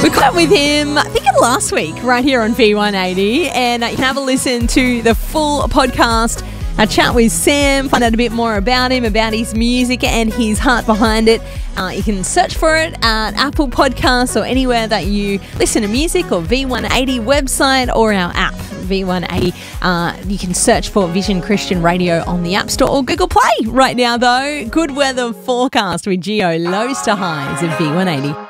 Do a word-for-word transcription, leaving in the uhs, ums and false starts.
We caught up with him, I think last week, right here on V one eighty, and you can have a listen to the full podcast. A chat with Sam, find out a bit more about him, about his music and his heart behind it. Uh, you can search for it at Apple Podcasts or anywhere that you listen to music, or V one eighty website or our app, V one eighty. Uh, you can search for Vision Christian Radio on the App Store or Google Play. Right now, though, good weather forecast with Geo, lows to highs at V one eighty.